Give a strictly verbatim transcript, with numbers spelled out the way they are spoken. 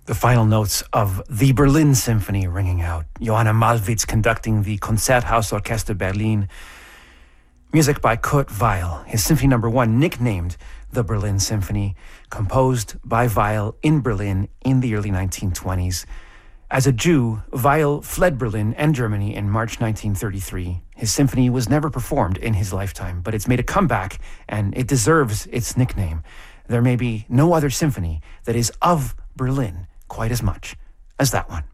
The final notes of the Berlin Symphony ringing out. Johanna Malwitz conducting the Konzerthausorchester Berlin. Music by Kurt Weill. His Symphony Number One, nicknamed the Berlin Symphony, composed by Weill in Berlin in the early nineteen twenties. As a Jew, Weill fled Berlin and Germany in March nineteen thirty-three. His symphony was never performed in his lifetime, but it's made a comeback, and it deserves its nickname. There may be no other symphony that is of Berlin quite as much as that one.